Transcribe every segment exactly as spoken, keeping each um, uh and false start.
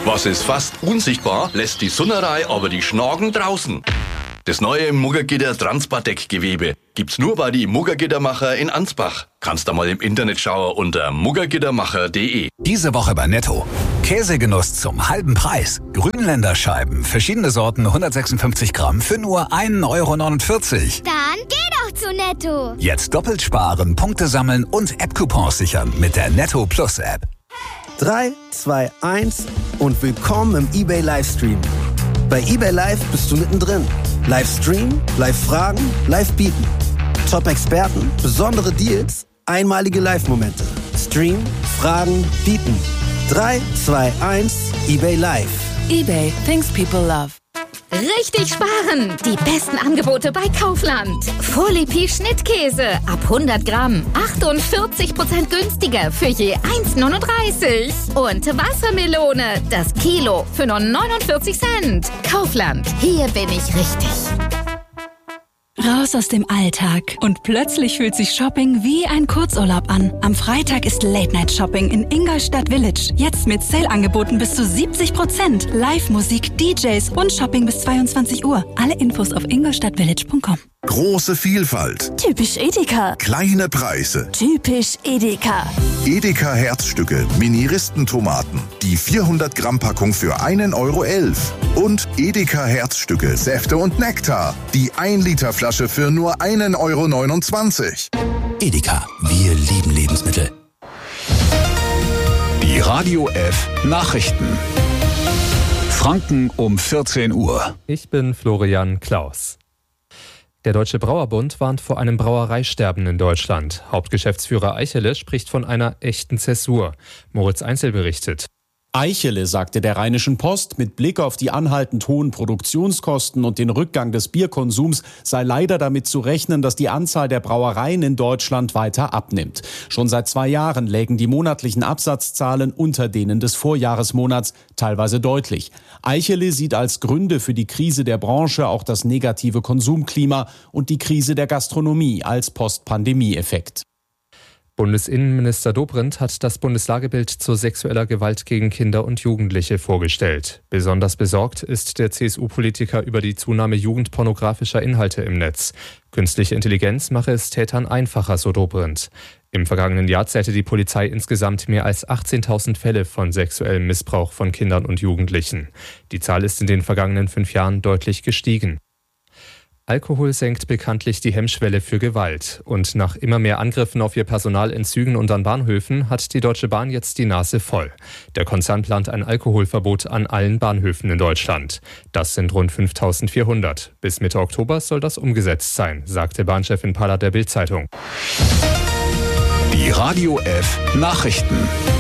Was ist fast unsichtbar, lässt die Sunnerei aber die Schnagen draußen. Das neue Muggergitter Transpadeck-Gewebe gibt's nur bei die Muggergittermacher in Ansbach. Kannst da mal im Internet schauen unter muggergittermacher punkt de. Diese Woche bei Netto. Käsegenuss zum halben Preis. Grünländer Scheiben, verschiedene Sorten, hundertsechsundfünfzig Gramm für nur ein Euro neunundvierzig. Dann geh doch zu Netto. Jetzt doppelt sparen, Punkte sammeln und App-Coupons sichern mit der Netto Plus App. drei, zwei, eins und willkommen im eBay Livestream. Bei eBay Live bist du mittendrin. Livestream, Live-Fragen, Live-Bieten. Top-Experten, besondere Deals, einmalige Live-Momente. Stream, Fragen, Bieten. drei, zwei, eins, eBay Live. eBay, things people love. Richtig sparen! Die besten Angebote bei Kaufland. Folie Schnittkäse ab hundert Gramm. achtundvierzig Prozent günstiger für je eins neununddreißig. Und Wassermelone, das Kilo für nur neunundvierzig Cent. Kaufland, hier bin ich richtig. Raus aus dem Alltag. Und plötzlich fühlt sich Shopping wie ein Kurzurlaub an. Am Freitag ist Late-Night-Shopping in Ingolstadt Village. Jetzt mit Sale-Angeboten bis zu siebzig Prozent. Live-Musik, D Js und Shopping bis zweiundzwanzig Uhr. Alle Infos auf ingolstadtvillage punkt com. Große Vielfalt. Typisch Edeka. Kleine Preise. Typisch Edeka. Edeka Herzstücke, Mini-Ristentomaten. Die vierhundert Gramm Packung für einen Euro elf. Und Edeka Herzstücke, Säfte und Nektar. Die ein Liter Flasche für nur einen Euro neunundzwanzig. Edeka, wir lieben Lebensmittel. Die Radio F Nachrichten. Franken um vierzehn Uhr. Ich bin Florian Klaus. Der Deutsche Brauerbund warnt vor einem Brauereisterben in Deutschland. Hauptgeschäftsführer Eichele spricht von einer echten Zäsur. Moritz Einzel berichtet. Eichele sagte der Rheinischen Post, mit Blick auf die anhaltend hohen Produktionskosten und den Rückgang des Bierkonsums sei leider damit zu rechnen, dass die Anzahl der Brauereien in Deutschland weiter abnimmt. Schon seit zwei Jahren lägen die monatlichen Absatzzahlen unter denen des Vorjahresmonats, teilweise deutlich. Eichele sieht als Gründe für die Krise der Branche auch das negative Konsumklima und die Krise der Gastronomie als Post-Pandemie-Effekt. Bundesinnenminister Dobrindt hat das Bundeslagebild zu sexueller Gewalt gegen Kinder und Jugendliche vorgestellt. Besonders besorgt ist der C S U-Politiker über die Zunahme jugendpornografischer Inhalte im Netz. Künstliche Intelligenz mache es Tätern einfacher, so Dobrindt. Im vergangenen Jahr zählte die Polizei insgesamt mehr als achtzehntausend Fälle von sexuellem Missbrauch von Kindern und Jugendlichen. Die Zahl ist in den vergangenen fünf Jahren deutlich gestiegen. Alkohol senkt bekanntlich die Hemmschwelle für Gewalt. Und nach immer mehr Angriffen auf ihr Personal in Zügen und an Bahnhöfen hat die Deutsche Bahn jetzt die Nase voll. Der Konzern plant ein Alkoholverbot an allen Bahnhöfen in Deutschland. Das sind rund fünftausendvierhundert. Bis Mitte Oktober soll das umgesetzt sein, sagte Bahnchefin Palla der Bild-Zeitung. Die Radio F Nachrichten.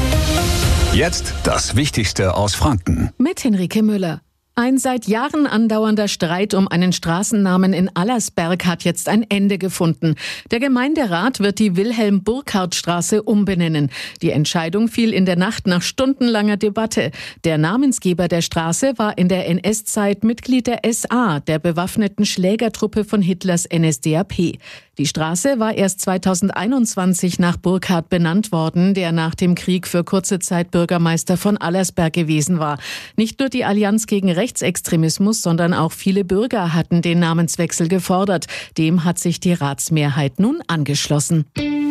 Jetzt das Wichtigste aus Franken. Mit Henrike Müller. Ein seit Jahren andauernder Streit um einen Straßennamen in Allersberg hat jetzt ein Ende gefunden. Der Gemeinderat wird die Wilhelm-Burckhardt-Straße umbenennen. Die Entscheidung fiel in der Nacht nach stundenlanger Debatte. Der Namensgeber der Straße war in der N S-Zeit Mitglied der S A, der bewaffneten Schlägertruppe von Hitlers N S D A P. Die Straße war erst zweitausendeinundzwanzig nach Burckhardt benannt worden, der nach dem Krieg für kurze Zeit Bürgermeister von Allersberg gewesen war. Nicht nur die Allianz gegen Rechtsextremismus, sondern auch viele Bürger hatten den Namenswechsel gefordert. Dem hat sich die Ratsmehrheit nun angeschlossen.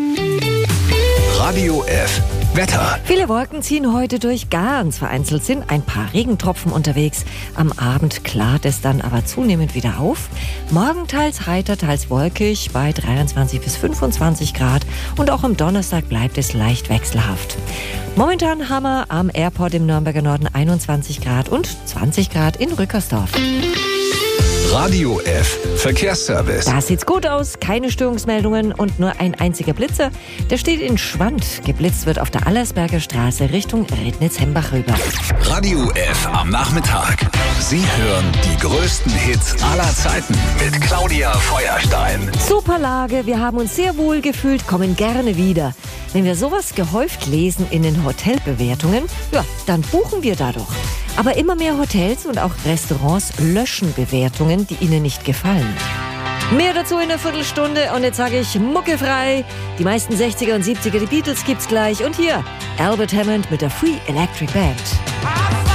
Radio F Wetter. Viele Wolken ziehen heute durch. Ganz vereinzelt sind ein paar Regentropfen unterwegs. Am Abend klart es dann aber zunehmend wieder auf. Morgen teils heiter, teils wolkig bei dreiundzwanzig bis fünfundzwanzig Grad. Und auch am Donnerstag bleibt es leicht wechselhaft. Momentan haben wir am Airport im Nürnberger Norden einundzwanzig Grad und zwanzig Grad in Rückersdorf. Radio F Verkehrsservice. Da sieht's gut aus, keine Störungsmeldungen und nur ein einziger Blitzer. Der steht in Schwand. Geblitzt wird auf der Allersberger Straße Richtung Rednitz-Hembach rüber. Radio F am Nachmittag. Sie hören die größten Hits aller Zeiten mit Claudia Feuerstein. Super Lage, wir haben uns sehr wohl gefühlt, kommen gerne wieder. Wenn wir sowas gehäuft lesen in den Hotelbewertungen, ja, dann buchen wir da doch. Aber immer mehr Hotels und auch Restaurants löschen Bewertungen, die ihnen nicht gefallen. Mehr dazu in einer Viertelstunde und jetzt sage ich muckefrei. Die meisten sechziger und siebziger, die Beatles gibt's gleich. Und hier Albert Hammond mit der Free Electric Band.